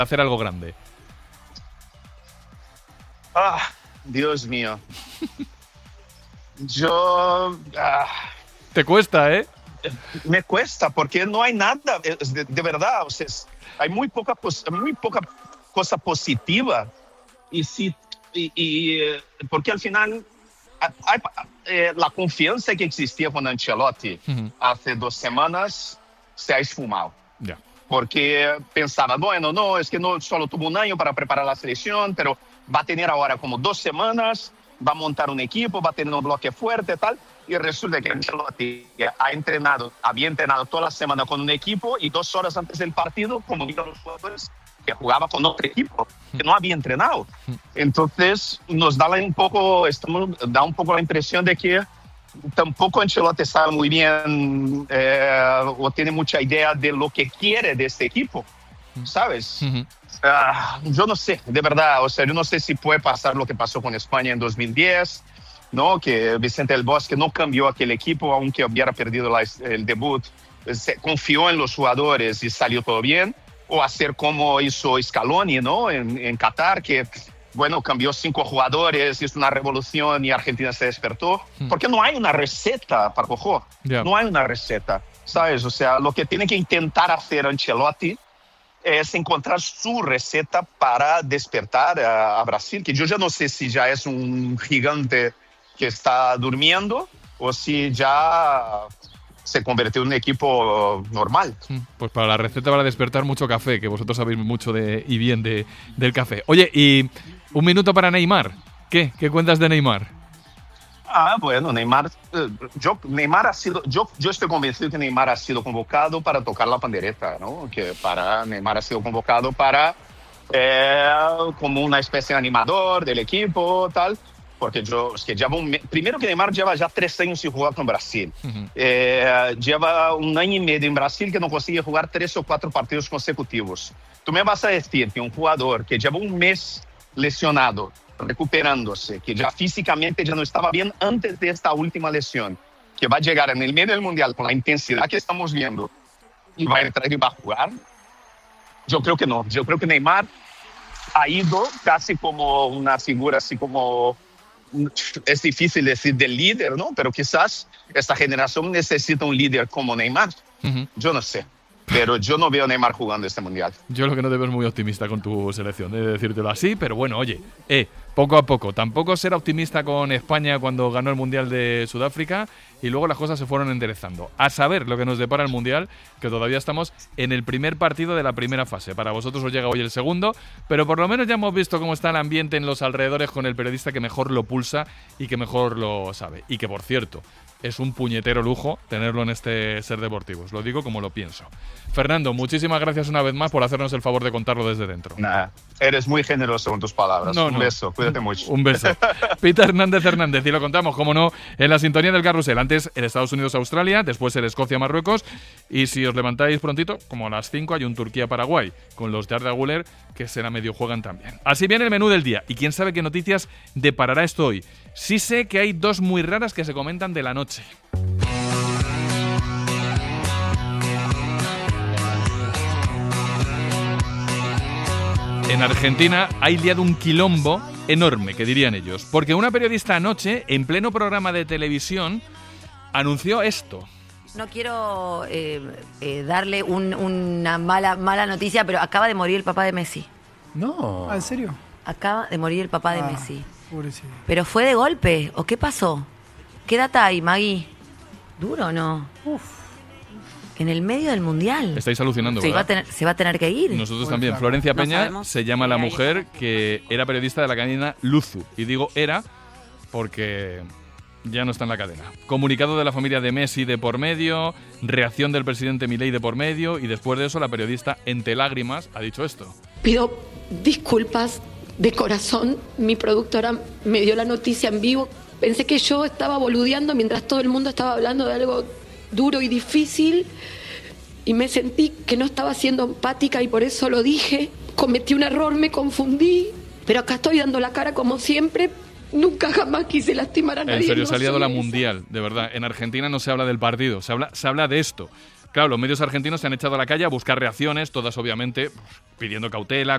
hacer algo grande? Dios mío. Yo... Te cuesta, ¿eh? Me cuesta, porque no hay nada, de verdad, o sea, hay muy poca cosa positiva. Porque al final la confianza que existía con Ancelotti hace 2 semanas se ha esfumado. Ya. Porque pensaba, bueno, no, es que no solo tuvo un año para preparar la selección, pero va a tener ahora como 2 semanas, va a montar un equipo, va a tener un bloque fuerte y tal. Y resulta que Ancelotti había entrenado toda la semana con un equipo y 2 horas antes del partido comunicó a los jugadores que jugaba con otro equipo, que no había entrenado. Entonces nos da un poco la impresión de que tampoco Ancelotti sabe muy bien o tiene mucha idea de lo que quiere de este equipo, ¿sabes? Yo no sé, de verdad, o sea, yo no sé si puede pasar lo que pasó con España en 2010, ¿no? Que Vicente del Bosque no cambió aquel equipo, aunque hubiera perdido el debut, se confió en los jugadores y salió todo bien, o hacer como hizo Scaloni, ¿no? En Qatar, que, bueno, cambió 5 jugadores, hizo una revolución y Argentina se despertó, porque no hay una receta, Paco. No hay una receta, ¿sabes? O sea, lo que tiene que intentar hacer Ancelotti es encontrar su receta para despertar a Brasil, que yo ya no sé si ya es un gigante que está durmiendo o si ya se convirtió en un equipo normal. Pues para la receta para despertar, mucho café, que vosotros sabéis mucho y bien del café. Oye, y un minuto para Neymar. ¿Qué cuentas de Neymar? Bueno, Neymar ha sido, yo estoy convencido que Neymar ha sido convocado para tocar la pandereta, ¿no? Neymar ha sido convocado para como una especie de animador del equipo, tal. Porque primero que Neymar lleva ya 3 años sin jugar con Brasil. Lleva 1 año y medio en Brasil que no consigue jugar 3 o 4 partidos consecutivos. Tú me vas a decir que un jugador que lleva 1 mes lesionado, recuperándose, que ya físicamente ya no estaba bien antes de esta última lesión, que va a llegar en el medio del Mundial con la intensidad que estamos viendo y va a entrar y va a jugar, yo creo que no. Yo creo que Neymar ha ido casi como una figura así como... Es difícil decir del líder, ¿no? Pero quizás esta generación necesita un líder como Neymar. Yo no sé. Pero yo no veo a Neymar jugando este Mundial. Yo lo que no te veo es muy optimista con tu selección, de decírtelo así, pero bueno, oye, poco a poco. Tampoco ser optimista con España cuando ganó el Mundial de Sudáfrica y luego las cosas se fueron enderezando. A saber lo que nos depara el Mundial, que todavía estamos en el primer partido de la primera fase. Para vosotros os llega hoy el segundo, pero por lo menos ya hemos visto cómo está el ambiente en los alrededores con el periodista que mejor lo pulsa y que mejor lo sabe. Y que, por cierto, es un puñetero lujo tenerlo en este Ser Deportivos. Lo digo como lo pienso. Fernando, muchísimas gracias una vez más por hacernos el favor de contarlo desde dentro. Nada, eres muy generoso con tus palabras. Un beso, cuídate mucho. Un beso. Peter Hernández, y lo contamos, como no, en la sintonía del carrusel. Antes el Estados Unidos-Australia, después el Escocia-Marruecos, y si os levantáis prontito, como a las 5 hay un Turquía-Paraguay, con los de Arda Güler, que será medio juegan también. Así viene el menú del día, y quién sabe qué noticias deparará esto hoy. Sí sé que hay 2 muy raras que se comentan de la noche. En Argentina hay liado un quilombo enorme, que dirían ellos, porque una periodista anoche, en pleno programa de televisión, anunció esto. No quiero darle una mala noticia, pero acaba de morir el papá de Messi. No. ¿En serio? Acaba de morir el papá de Messi. Pobrecito. ¿Pero fue de golpe o qué pasó? ¿Qué data hay, Maggie? ¿Duro o no? En el medio del Mundial. Estáis alucinando, ¿verdad? Se va a tener que ir. Nosotros también. Florencia Peña se llama la mujer que era periodista de la cadena Luzu. Y digo era porque ya no está en la cadena. Comunicado de la familia de Messi de por medio, reacción del presidente Milei de por medio, y después de eso la periodista, entre lágrimas, ha dicho esto. Pido disculpas de corazón. Mi productora me dio la noticia en vivo. Pensé que yo estaba boludeando mientras todo el mundo estaba hablando de algo duro y difícil, y me sentí que no estaba siendo empática y por eso lo dije. Cometí un error, me confundí, pero acá estoy dando la cara como siempre. Nunca jamás quise lastimar a nadie. En serio, se ha liado la mundial, de verdad. En Argentina no se habla del partido, se habla de esto. Claro, los medios argentinos se han echado a la calle a buscar reacciones, todas obviamente pidiendo cautela,